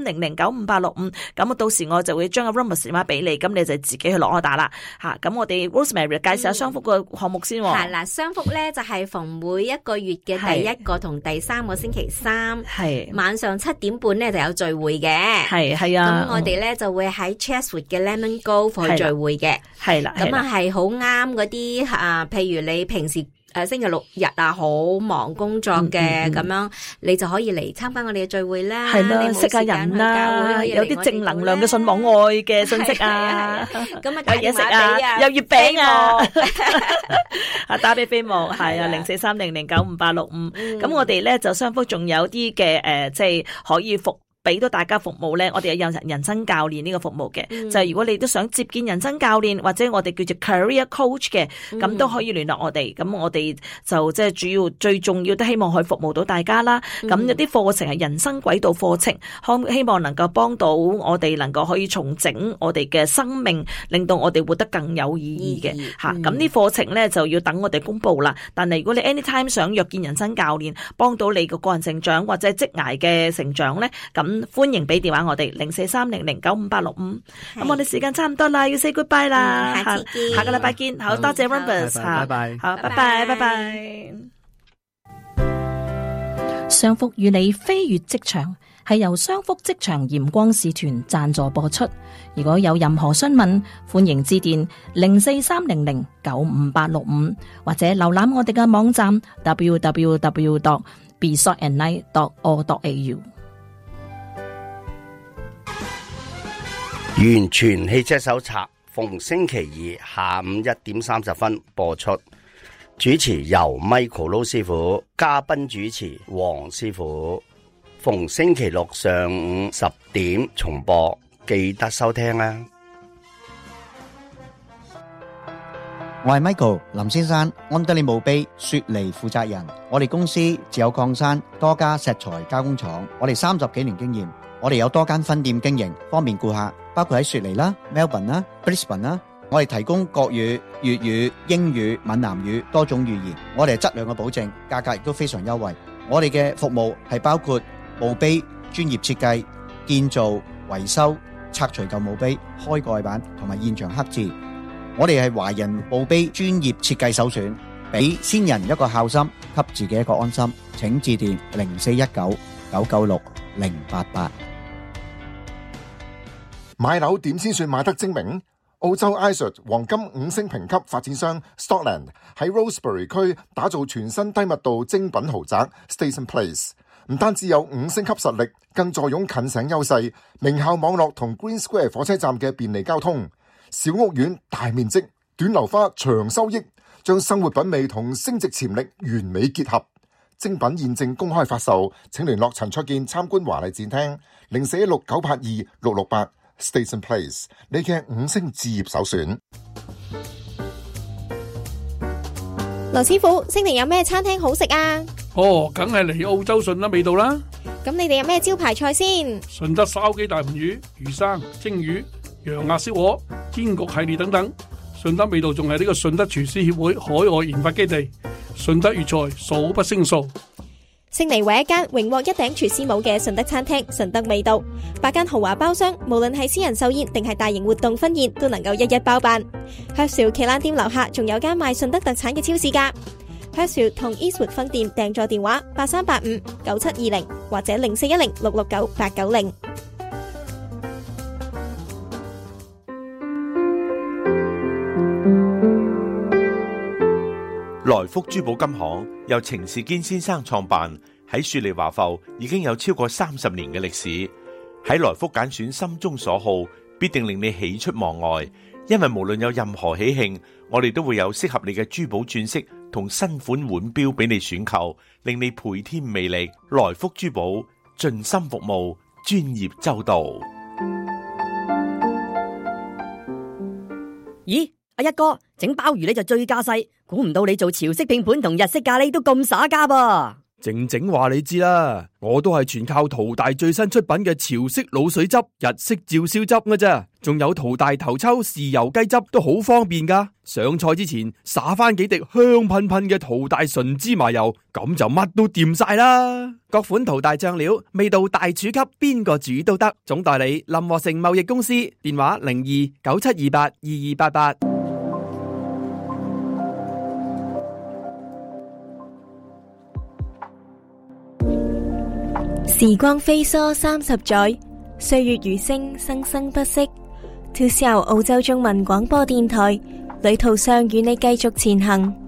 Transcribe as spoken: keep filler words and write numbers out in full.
零零九五八六五，咁到時我就會將個 Ramos 電話俾你，咁你就自己去落 order 啦吓。咁我哋 Rosemary 介紹下商福個項目先。 係啦，商福咧就係逢每一個月嘅第一個同第三個星期三，係晚上七點半咧就有聚會嘅。係係啊，咁我哋咧就會喺 Chatswood 嘅 Lemon Grove 去聚會嘅。係啦，咁啊係好啱嗰啲啊，譬如你平時。誒，星期六日啊，好忙工作嘅咁、嗯嗯嗯、樣，你就可以嚟參加我哋嘅聚會啦。係啦，識下人啦，有啲正能量嘅信望愛嘅信息啊。咁啊，有嘢食啊，有月餅啊。啊，打俾飛牧係啊，零四三零零九五八六五。咁我哋咧就商福仲有啲嘅誒，即係可以服。俾到大家服務咧，我哋有人生教練呢個服務嘅、嗯，就係、是、如果你都想接見人生教練或者我哋叫做 career coach 嘅，咁、嗯、都可以聯絡我哋。咁我哋就即係主要最重要都希望可以服務到大家啦。咁、嗯、有啲課程係人生軌道課程，希望能夠幫到我哋能夠可以重整我哋嘅生命，令到我哋活得更有意義嘅吓。咁啲課程咧就要等我哋公布啦。但係如果你 anytime 想約見人生教練，幫到你個個人成長或者職涯嘅成長咧，咁歡迎俾電話我哋零四三零零九五八六五。咁我哋時間差唔多啦，要 say goodbye 啦、嗯，下次見，下個禮拜見。好，多謝 Rumbus， 拜拜， 好，拜拜，拜拜。 商福與你飛越職場係由商福職場鹽光使團贊助播出。如果有任何詢問，歡迎致電零四三零零九五八六五，或者瀏覽我哋嘅網站 w w w dot b salt and light dot org dot a u。 完全汽車手冊逢星期二下午一點三十分播出，主持由 Michael 盧師傅，嘉賓主持黃師傅。逢星期六上午十點重播，記得收聽啊！ 我係 Michael 林先生，安德利墓碑雪梨負責人。我哋公司自有礦山，多家石材加工廠，我哋三十幾年經驗。我哋有多間分店經營，方便顧客，包括喺雪梨啦、Melbourne 啦、Brisbane 啦。我哋提供國語、粵語、英語、閩南語多種語言。我哋係質量嘅保證，價格亦都非常優惠。我哋嘅服務係包括墓碑專業設計、建造、維修、拆除舊墓碑、開蓋板同埋現場刻字。我哋係華人墓碑專業設計首選，俾先人一個孝心，給自己一個安心。請致電零四一九九九六零八八。 買樓點先算買得精明？澳洲 I S O T 黃金五星評級發展商 Stockland 喺 Rosebery 區打造全新低密度精品豪宅 Station Place， 唔單止有五星級實力，更坐擁近城優勢、名校網絡同 Green Square 火車站嘅便利交通。小屋苑大面積，短樓花長收益，將生活品味同升值潛力完美結合。精品現正公開發售，請聯絡陳焯楗參觀華麗展廳零四一六九八二六六八。Station Place， 你嘅五星置業首選。 羅師傅，星期有咩餐廳好食啊？ 哦，梗係嚟澳洲順德味道啦。 咁你哋有咩招牌菜先？ 順德燒雞大盤魚、魚生、蒸魚、羊鴨燒鵝、煎焗系列等等。順德味道仲係呢個順德廚師協會海外研發基地。順德粵菜數不勝數。 悉尼唯一間榮獲一頂廚師帽嘅順德餐廳順德味道，八間豪華包廂，無論係私人壽宴定係大型活動婚宴，都能夠一一包辦。Hurstville 旗艦店樓下仲有間賣順德特產嘅超市㗎。Hurstville 同 Eastwood 分店訂座電話八三八五九七二零或者零四一零六六九八九零。 來福珠寶金行由程士堅先生創辦，喺雪梨華埠已經有超過三十年嘅歷史。喺來福揀選心中所好，必定令你喜出望外。因為無論有任何喜慶，我哋都會有適合你嘅珠寶鑽飾同新款腕錶俾你選購，令你倍添魅力。來福珠寶盡心服務，專業周到。 咦？阿一哥整鮑魚呢就最架勢，估唔到你做潮式拼盤同日式咖喱都咁耍家噃。 靜靜話你知啦，我都係全靠淘大最新出品嘅潮式滷水汁、日式照燒汁㗎咋，仲有淘大頭抽豉油雞汁都好方便噶。上菜之前灑翻幾滴香噴噴嘅淘大純芝麻油，咁就乜都掂晒啦。各款淘大醬料，味道大廚級，邊個煮都得。總代理林和成貿易公司，電話零二九七二八二二八八。 時光飛梭三十載，歲月如星，生生不息。To C O 澳洲中文廣播電台，旅途上與你繼續前行。